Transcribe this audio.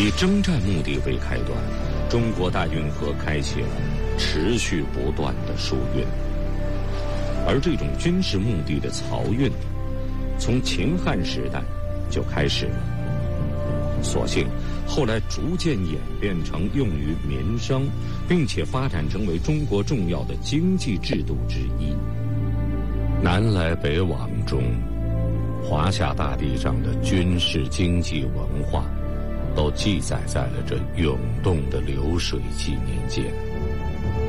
以征战目的为开端，中国大运河开启了持续不断的输运。而这种军事目的的漕运，从秦汉时代就开始了，所幸后来逐渐演变成用于民生，并且发展成为中国重要的经济制度之一。南来北往中，华夏大地上的军事经济文化都记载在了这涌动的流水纪年间。